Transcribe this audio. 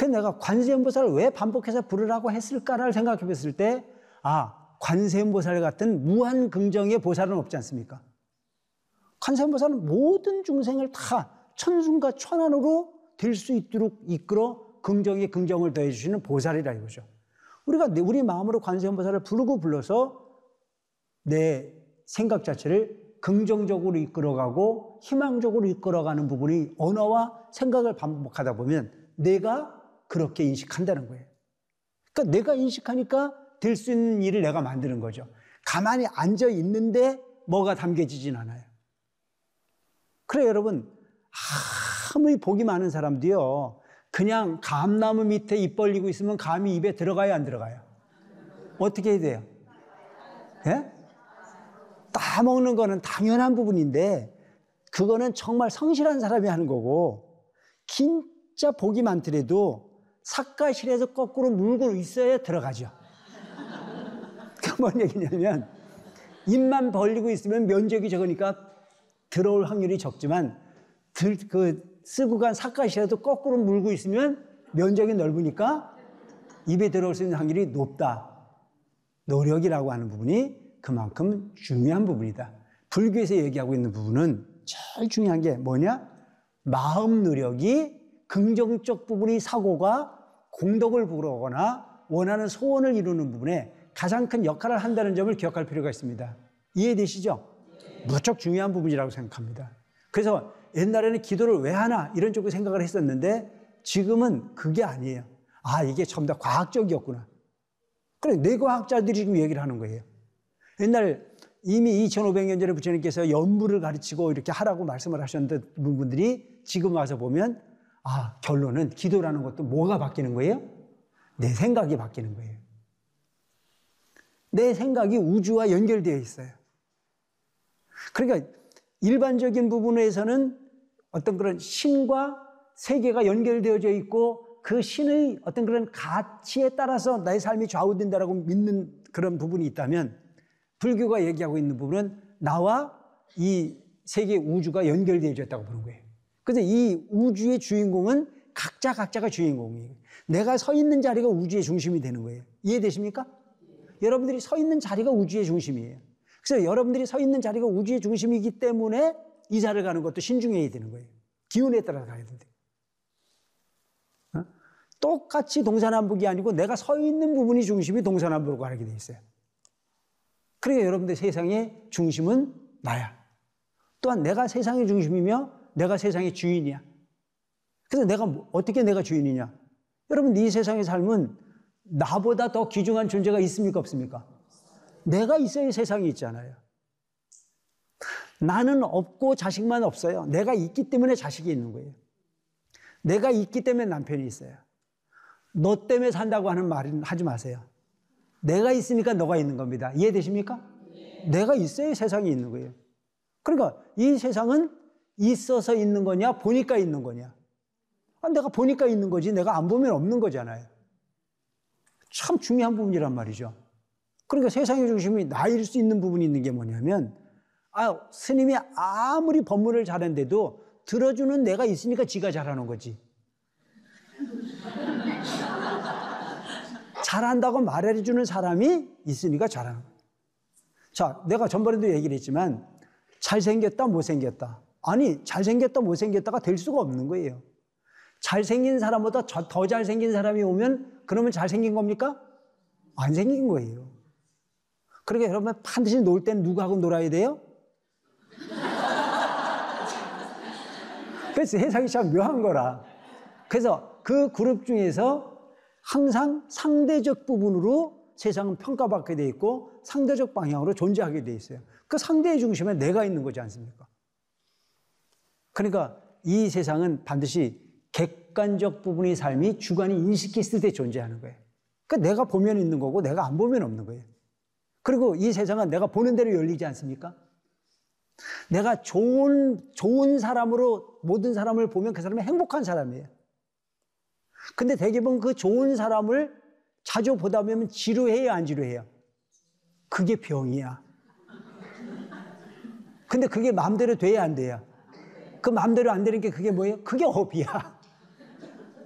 그 내가 관세음보살을 왜 반복해서 부르라고 했을까를 생각해 봤을 때, 관세음보살 같은 무한 긍정의 보살은 없지 않습니까? 관세음보살은 모든 중생을 다 천순과 천안으로 될 수 있도록 이끌어 긍정에 긍정을 더해 주시는 보살이라 이거죠. 우리가 우리 마음으로 관세음보살을 부르고 불러서 내 생각 자체를 긍정적으로 이끌어가고 희망적으로 이끌어가는 부분이 언어와 생각을 반복하다 보면 내가 그렇게 인식한다는 거예요. 그러니까 내가 인식하니까 될 수 있는 일을 내가 만드는 거죠. 가만히 앉아 있는데 뭐가 담겨지진 않아요. 그래 여러분, 아무리 복이 많은 사람도요, 그냥 감나무 밑에 입 벌리고 있으면 감이 입에 들어가요, 안 들어가요? 어떻게 해야 돼요? 예? 따먹는 거는 당연한 부분인데 그거는 정말 성실한 사람이 하는 거고, 진짜 복이 많더라도 삿갓실에서 거꾸로 물고 있어야 들어가죠. 그게 뭔 얘기냐면, 입만 벌리고 있으면 면적이 적으니까 들어올 확률이 적지만 쓰고 간 삿갓이라도 거꾸로 물고 있으면 면적이 넓으니까 입에 들어올 수 있는 확률이 높다. 노력이라고 하는 부분이 그만큼 중요한 부분이다. 불교에서 얘기하고 있는 부분은 제일 중요한 게 뭐냐? 마음 노력이 긍정적 부분이 사고가 공덕을 부르거나 원하는 소원을 이루는 부분에 가장 큰 역할을 한다는 점을 기억할 필요가 있습니다. 이해되시죠? 무척 중요한 부분이라고 생각합니다. 그래서 옛날에는 기도를 왜 하나 이런 쪽으로 생각을 했었는데 지금은 그게 아니에요. 이게 전부 다 과학적이었구나. 그래, 뇌과학자들이 지금 얘기를 하는 거예요. 옛날 이미 2500년 전에 부처님께서 연부를 가르치고 이렇게 하라고 말씀을 하셨는데 분들이 지금 와서 보면 결론은 기도라는 것도 뭐가 바뀌는 거예요? 내 생각이 바뀌는 거예요. 내 생각이 우주와 연결되어 있어요. 그러니까 일반적인 부분에서는 어떤 그런 신과 세계가 연결되어져 있고 그 신의 어떤 그런 가치에 따라서 나의 삶이 좌우된다라고 믿는 그런 부분이 있다면, 불교가 얘기하고 있는 부분은 나와 이 세계 우주가 연결되어져 있다고 보는 거예요. 그래서 이 우주의 주인공은 각자가 주인공이에요. 내가 서 있는 자리가 우주의 중심이 되는 거예요. 이해되십니까? 여러분들이 서 있는 자리가 우주의 중심이에요. 그래서 여러분들이 서 있는 자리가 우주의 중심이기 때문에 이사를 가는 것도 신중해야 되는 거예요. 기운에 따라 가야 된대. 똑같이 동서남북이 아니고 내가 서 있는 부분이 중심이 동서남북으로 가게 돼 있어요. 그러니까 여러분들 세상의 중심은 나야. 또한 내가 세상의 중심이며 내가 세상의 주인이야. 그래서 어떻게 내가 주인이냐? 여러분, 이 세상의 삶은 나보다 더 귀중한 존재가 있습니까, 없습니까? 내가 있어야 세상이 있잖아요. 나는 없고 자식만 없어요. 내가 있기 때문에 자식이 있는 거예요. 내가 있기 때문에 남편이 있어요. 너 때문에 산다고 하는 말은 하지 마세요. 내가 있으니까 너가 있는 겁니다. 이해되십니까? 내가 있어야 세상이 있는 거예요. 그러니까 이 세상은 있어서 있는 거냐, 보니까 있는 거냐. 내가 보니까 있는 거지 내가 안 보면 없는 거잖아요. 참 중요한 부분이란 말이죠. 그러니까 세상의 중심이 나일 수 있는 부분이 있는 게 뭐냐면, 스님이 아무리 법문을 잘하는데도 들어주는 내가 있으니까 지가 잘하는 거지. 잘한다고 말해주는 사람이 있으니까 잘하는 거예요. 자, 내가 전번에도 얘기를 했지만 잘생겼다 못생겼다. 아니, 잘생겼다 못생겼다가 될 수가 없는 거예요. 잘생긴 사람보다 더 잘생긴 사람이 오면 그러면 잘생긴 겁니까? 안 생긴 거예요. 그러니까 여러분 반드시 놀 때는 누구하고 놀아야 돼요? 그래서 세상이 참 묘한 거라. 그래서 그 그룹 중에서 항상 상대적 부분으로 세상은 평가받게 돼 있고 상대적 방향으로 존재하게 돼 있어요. 그 상대의 중심에 내가 있는 거지 않습니까? 그러니까 이 세상은 반드시 객관적 부분의 삶이 주관이 인식했을 때 존재하는 거예요. 그러니까 내가 보면 있는 거고 내가 안 보면 없는 거예요. 그리고 이 세상은 내가 보는 대로 열리지 않습니까? 내가 좋은 사람으로 모든 사람을 보면 그 사람이 행복한 사람이에요. 근데 대개는 그 좋은 사람을 자주 보다 보면 지루해요, 안 지루해요? 그게 병이야. 근데 그게 마음대로 돼야 안 돼요? 그 마음대로 안 되는 게 그게 뭐예요? 그게 업이야.